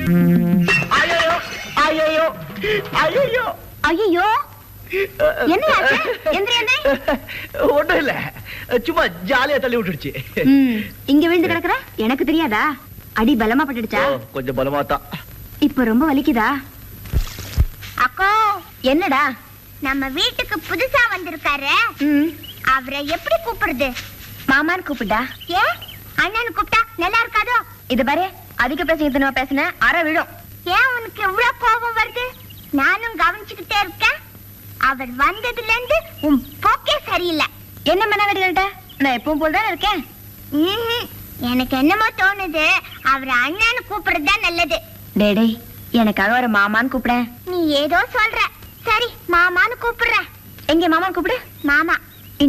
ஐயோ ஐயோ ஐயோ ஐயோ என்ன ஒண்ணும் இல்ல, சும்மா ஜாலியா தள்ளி விட்டுடுச்சு. இங்க விழுந்து கிடக்குற எனக்கு தெரியாதா? அடி பலமா பட்டுடுச்சா? கொஞ்சம் பலமா தான். இப்ப ரொம்ப வலிக்குதா? அக்கா என்னடா? நம்ம வீட்டுக்கு புதுசா வந்திருக்காரு, அவரை எப்படி கூப்பிடுறது? மாமான்னு கூப்பிட்டா? ஏன் அண்ணன் கூப்பிட்டா நல்லா இருக்காதோ? இது பாரு, அதிக பேசின பேசுன அரை விடும். ஏன் உனக்கு எவ்வளவு கோபம் வருது? நானும் கவனிச்சுக்கிட்டே இருக்கேன். அவர் வந்ததுல இருந்து உன் போக்கே சரியில்லை. என்ன மனவடிகள்ட்ட? நான் எப்பவும் போல்தான் இருக்கேன். எனக்கு என்னமோ தோணுது, அவரை அண்ணான்னு கூப்பிடுறதுதான் நல்லது. டேடே, எனக்காக ஒரு மாமான்னு கூப்பிட. நீ ஏதோ சொல்ற. சரி, மாமான்னு கூப்பிடுற. எங்க மாமான்னு கூப்பிடு. மாமா.